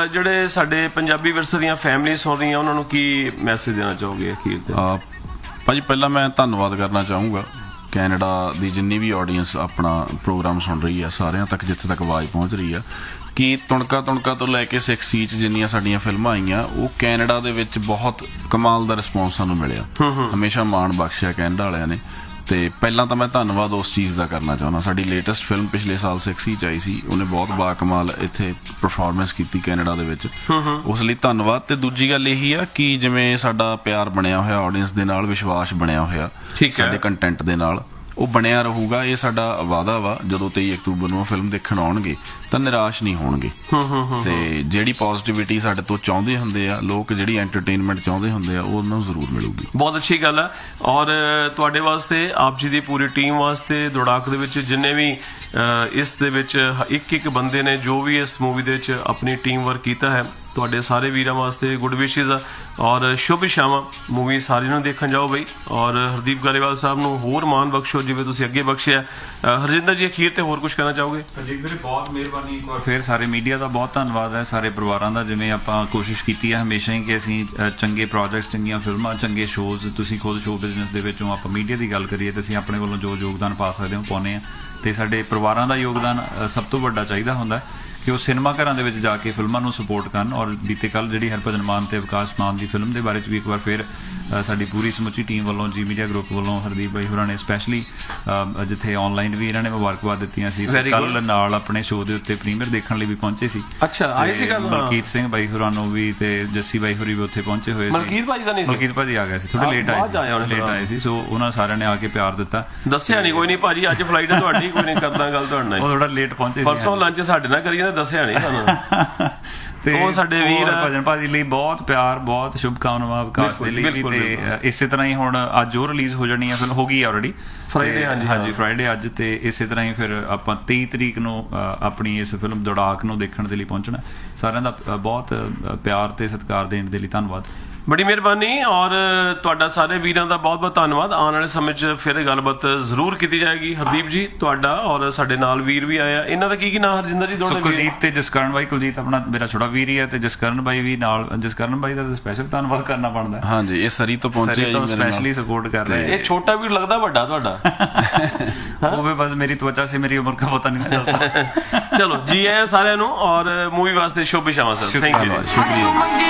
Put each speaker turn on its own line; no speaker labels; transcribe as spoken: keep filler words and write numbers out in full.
ਜਿਹੜੇ ਸਾਡੇ ਪੰਜਾਬੀ ਵਿਰਸੇ ਦੀਆਂ ਫੈਮਿਲੀ ਸੁਣ ਰਹੀਆਂ ਉਹਨਾਂ ਨੂੰ ਕੀ ਮੈਸੇਜ ਦੇਣਾ ਚਾਹੋਗੇ ਅਖੀਰ ਤੇ?
ਭਾਜੀ ਪਹਿਲਾਂ ਮੈਂ ਧੰਨਵਾਦ ਕਰਨਾ ਚਾਹੂੰਗਾ ਕੈਨੇਡਾ ਦੀ ਜਿੰਨੀ ਵੀ ਆਡੀਅנס ਆਪਣਾ ਪ੍ਰੋਗਰਾਮ ਸੁਣ ਰਹੀ ਆ, ਸਾਰਿਆਂ ਤੱਕ ਜਿੱਥੇ ਤੱਕ ਆਵਾਜ਼ ਪਹੁੰਚ ਰਹੀ ਆ ਕਿ ਤੁਣਕਾ ਤੁਣਕਾ ਤੋਂ ਲੈ ਕੇ ਸਿੱਖ ਸੀਚ ਜਿੰਨੀਆਂ ਸਾਡੀਆਂ ਫਿਲਮਾਂ ਆਈਆਂ ਉਹ ਕੈਨੇਡਾ ਦੇ ਵਿੱਚ ਬਹੁਤ ਕਮਾਲ ਦਾ ਰਿਸਪੌਂਸ ਸਾਨੂੰ ਮਿਲਿਆ। ਹਮੇਸ਼ਾ ਮਾਣ ਬਖਸ਼ਿਆ ਕੈਨੇਡਾ ਵਾਲਿਆਂ ਨੇ। ਤੇ ਪਹਿਲਾਂ ਤਾਂ ਮੈਂ ਧੰਨਵਾਦ ਉਸ ਚੀਜ਼ ਦਾ ਕਰਨਾ ਚਾਹੁੰਦਾ। ਸਾਡੀ ਲੇਟੈਸਟ ਫਿਲਮ ਪਿਛਲੇ ਸਾਲ ਸਿੱਖ ਸੀਚ ਆਈ ਸੀ, ਉਹਨੇ ਬਹੁਤ ਬਾਕਮਾਲ ਇੱਥੇ ਪਰਫਾਰਮੈਂਸ ਕੀਤੀ ਕੈਨੇਡਾ ਦੇ ਵਿੱਚ, ਉਸ ਲਈ ਧੰਨਵਾਦ। ਤੇ ਦੂਜੀ ਗੱਲ ਇਹੀ ਆ ਕਿ ਜਿਵੇਂ ਸਾਡਾ ਪਿਆਰ ਬਣਿਆ ਹੋਇਆ ਆਡੀਅנס ਦੇ ਨਾਲ, ਵਿਸ਼ਵਾਸ ਬਣਿਆ ਹੋਇਆ ਸਾਡੇ ਕੰਟੈਂਟ ਦੇ ਨਾਲ, ਉਹ ਬਣਿਆ ਰਹੂਗਾ। ਇਹ ਸਾਡਾ ਵਾਅਦਾ ਵਾ। ਜਦੋਂ ਤੇਈ ਅਕਤੂਬਰ ਨੂੰ ਫਿਲਮ ਦੇਖਣ ਆਉਣਗੇ ਤਾਂ ਨਿਰਾਸ਼ ਨਹੀਂ ਹੋਣਗੇ। ਤੇ ਜਿਹੜੀ ਪੋਜ਼ਿਟਿਵਿਟੀ ਸਾਡੇ ਤੋਂ ਚਾਹੁੰਦੇ ਹੁੰਦੇ ਆ ਲੋਕ, ਜਿਹੜੀ ਐਂਟਰਟੇਨਮੈਂਟ ਚਾਹੁੰਦੇ ਹੁੰਦੇ ਆ, ਉਹ ਉਹਨਾਂ ਨੂੰ ਜ਼ਰੂਰ ਮਿਲੂਗੀ।
ਬਹੁਤ ਅੱਛੀ ਗੱਲ ਹੈ। ਔਰ ਤੁਹਾਡੇ ਵਾਸਤੇ, ਆਪ ਜੀ ਦੀ ਪੂਰੀ ਟੀਮ ਵਾਸਤੇ, ਦੌੜਾਕ ਦੇ ਵਿੱਚ ਜਿੰਨੇ ਵੀ ਇਸ ਦੇ ਵਿੱਚ ਇੱਕ ਇੱਕ ਬੰਦੇ ਨੇ ਜੋ ਵੀ ਇਸ ਮੂਵੀ ਦੇ ਵਿੱਚ ਆਪਣੀ ਟੀਮ ਵਰਕ ਕੀਤਾ ਹੈ, ਤੁਹਾਡੇ ਸਾਰੇ ਵੀਰਾਂ ਵਾਸਤੇ ਗੁੱਡ ਵਿਸ਼ੇਜ਼ ਆ ਔਰ ਸ਼ੁਭ ਇਛਾਵਾਂ। ਮੂਵੀ ਸਾਰਿਆਂ ਨੂੰ ਦੇਖਣ ਜਾਓ ਬਈ। ਔਰ ਹਰਦੀਪ ਗਰੇਵਾਲ ਸਾਹਿਬ ਨੂੰ ਹੋਰ ਮਾਣ ਬਖਸ਼ੋ ਜਿਵੇਂ ਤੁਸੀਂ ਅੱਗੇ ਬਖਸ਼ਿਆ। ਹਰਜਿੰਦਰ ਜੀ ਅਖੀਰ ਤੇ ਹੋਰ ਕੁਝ ਕਹਿਣਾ ਚਾਹੋਗੇ?
ਹਰਦੀਪ ਵੀਰੇ ਬਹੁਤ ਮਿਹਰਬਾਨੀ। ਇੱਕ ਵਾਰ ਫਿਰ ਸਾਰੇ ਮੀਡੀਆ ਦਾ ਬਹੁਤ ਧੰਨਵਾਦ ਹੈ, ਸਾਰੇ ਪਰਿਵਾਰਾਂ ਦਾ। ਜਿਵੇਂ ਆਪਾਂ ਕੋਸ਼ਿਸ਼ ਕੀਤੀ ਹੈ ਹਮੇਸ਼ਾ ਹੀ ਕਿ ਅਸੀਂ ਚੰਗੇ ਪ੍ਰੋਜੈਕਟਸ, ਚੰਗੀਆਂ ਫਿਲਮਾਂ, ਚੰਗੇ ਸ਼ੋਜ਼, ਤੁਸੀਂ ਖੁਦ ਸ਼ੋਅ ਬਿਜ਼ਨਸ ਦੇ ਵਿੱਚੋਂ ਆਪਾਂ ਮੀਡੀਆ ਦੀ ਗੱਲ ਕਰੀਏ ਤਾਂ ਅਸੀਂ ਆਪਣੇ ਵੱਲੋਂ ਜੋ ਯੋਗਦਾਨ ਪਾ ਸਕਦੇ ਹਾਂ ਪਾਉਂਦੇ ਹਾਂ। ਅਤੇ ਸਾਡੇ ਪਰਿਵਾਰਾਂ ਦਾ ਯੋਗਦਾਨ ਸਭ ਤੋਂ ਵੱਡਾ ਚਾਹੀਦਾ ਹੁੰਦਾ ਕਿ ਉਹ ਸਿਨੇਮਾ ਘਰਾਂ ਦੇ ਵਿੱਚ ਜਾ ਕੇ ਫਿਲਮਾਂ ਨੂੰ ਸਪੋਰਟ ਕਰਨ। ਔਰ ਬੀਤੇ ਕੱਲ੍ਹ ਜਿਹੜੀ ਹਰਭਜਨ ਮਾਨ ਅਤੇ ਵਿਕਾਸ ਮਾਨ ਦੀ ਫਿਲਮ ਦੇ ਬਾਰੇ 'ਚ ਵੀ ਇੱਕ ਵਾਰ ਫਿਰ ਸਾਡੀ ਪੂਰੀ ਸਮੁੱਚੀ ਟੀਮ ਵੱਲੋਂ, ਜੀ ਮੀਡੀਆ ਗਰੁੱਪ ਵੱਲੋਂ, ਹਰਦੀਪ ਬਾਈ ਹੋਰਾਂ ਨੇ ਸਪੈਸ਼ਲੀ ਜਿੱਥੇ ਆਨਲਾਈਨ ਵੀ ਇਹਨਾਂ ਨੇ ਮੁਬਾਰਕਬਾਦ ਦਿੱਤੀਆਂ ਸੀ, ਕੱਲ੍ਹ ਨਾਲ ਆਪਣੇ ਸ਼ੋਅ ਦੇ ਉੱਤੇ ਪ੍ਰੀਮੀਅਰ ਦੇਖਣ ਲਈ ਵੀ ਪਹੁੰਚੇ ਸੀ।
ਅੱਛਾ, ਆਏ ਸੀ ਕੱਲ੍ਹ?
ਮਲਕੀਤ ਸਿੰਘ ਬਾਈ ਹੋਰਾਂ ਨੂੰ ਵੀ ਤੇ ਜੱਸੀ ਬਾਈ ਹੋਰੀ ਵੀ ਉੱਥੇ ਪਹੁੰਚੇ ਹੋਏ ਸੀ।
ਮਲਕੀਤ ਭਾਜੀ ਦਾ ਨਹੀਂ ਸੀ?
ਮਲਕੀਤ ਭਾਜੀ ਆ ਗਏ ਸੀ, ਥੋੜੇ ਲੇਟ ਆਏ ਸੀ ਲੇਟ ਆਏ ਸੀ ਸੋ ਉਹਨਾਂ ਸਾਰਿਆਂ ਨੇ ਆ ਕੇ ਪਿਆਰ ਦਿੱਤਾ।
ਦੱਸਿਆ ਨਹੀਂ? ਕੋਈ ਨਹੀਂ ਭਾਜੀ, ਅੱਜ ਫਲਾਈਟ ਹੈ ਤੁਹਾਡੀ, ਕੋਈ ਨਹੀਂ ਕਰਦਾ ਗੱਲ ਤੁਹਾਡੇ ਨਾਲ।
ਉਹ ਥੋੜਾ ਲੇਟ ਪਹੁੰਚੇ ਸੀ,
ਪਰਸੋਂ ਲੰਚ ਸਾਡੇ ਨਾਲ ਕਰੀ ਜਾਂਦੇ, ਦੱਸਿਆ ਨਹੀਂ ਸਾਨੂੰ।
ਤੇ
ਉਹ ਸਾਡੇ ਵੀਰ
ਭਜਨ ਭਾਜੀ ਲਈ ਬਹੁਤ ਪਿਆਰ, ਬਹੁਤ ਸ਼ੁਭਕਾਮਨਾਵਾਂ ਵਿਕਾਸ ਦੇ ਲਈ ਵੀ। ਤੇ ਇਸੇ ਤਰ੍ਹਾਂ ਹੀ ਹੁਣ ਅੱਜ ਉਹ ਰਿਲੀਜ਼ ਹੋ ਜਾਣੀ ਹੈ ਫਿਲਮ, ਹੋ ਗਈ ਆਲਰੇਡੀ
ਫਰਾਈਡੇ। ਹਾਂਜੀ
ਹਾਂਜੀ ਫਰਾਈਡੇ ਅੱਜ। ਤੇ ਇਸੇ ਤਰ੍ਹਾਂ ਹੀ ਫਿਰ ਆਪਾਂ ਤੇਈ ਤਰੀਕ ਨੂੰ ਆਪਣੀ ਇਸ ਫਿਲਮ ਦੌੜਾਕ ਨੂੰ ਦੇਖਣ ਦੇ ਲਈ ਪਹੁੰਚਣਾ। ਸਾਰਿਆਂ ਦਾ ਬਹੁਤ ਪਿਆਰ ਤੇ ਸਤਿਕਾਰ ਦੇਣ ਦੇ ਲਈ ਧੰਨਵਾਦ,
ਬੜੀ ਮਿਹਰਬਾਨੀ। ਔਰ ਤੁਹਾਡਾ ਸਾਰੇ ਵੀਰਾਂ ਦਾ ਬਹੁਤ ਬਹੁਤ ਧੰਨਵਾਦ। ਆਉਣ ਵਾਲੇ ਸਮੇਂ 'ਚ ਫਿਰ ਗੱਲਬਾਤ ਜ਼ਰੂਰ ਕੀਤੀ ਜਾਏਗੀ। ਹਰਦੀਪ ਜੀ ਤੁਹਾਡਾ, ਔਰ ਸਾਡੇ ਨਾਲ ਵੀਰ ਵੀ ਆਇਆ, ਇਹਨਾਂ ਦਾ ਕੀ ਕੀ ਨਾਮ ਹਰਜਿੰਦਰ ਜੀ? ਦੋਨੋਂ
ਕੁਲਜੀਤ ਤੇ ਜਸਕਰਨ ਬਾਈ। ਕੁਲਜੀਤ ਆਪਣਾ ਮੇਰਾ ਛੋਟਾ ਵੀਰ ਹੀ ਹੈ ਤੇ ਜਸਕਰਨ ਬਾਈ ਵੀ ਨਾਲ। ਜਸਕਰਨ ਬਾਈ ਦਾ ਸਪੈਸ਼ਲ ਧੰਨਵਾਦ ਕਰਨਾ ਬਣਦਾ।
ਹਾਂਜੀ, ਇਹ ਸਰੀ ਤੋਂ ਪਹੁੰਚੇ,
ਸਪੈਸ਼ਲੀ ਸਪੋਰਟ ਕਰ ਰਹੇ।
ਇਹ ਛੋਟਾ ਵੀਰ ਲੱਗਦਾ ਵੱਡਾ ਤੁਹਾਡਾ?
ਉਹ ਵੀ ਬਸ ਮੇਰੀ ਤਵਚਾ ਸੇ ਮੇਰੀ ਉਮਰ ਦਾ ਪਤਾ ਨਹੀਂ ਚੱਲਦਾ।
ਚਲੋ ਜੀ ਆਇਆਂ ਸਾਰਿਆਂ ਨੂੰ, ਔਰ ਮੂਵੀ ਵਾਸਤੇ ਸ਼ੁਭ ਇਛਾਵਾਂ ਸਰ। ਥੈਂਕ ਯੂ, ਸ਼ੁਕਰੀਆ।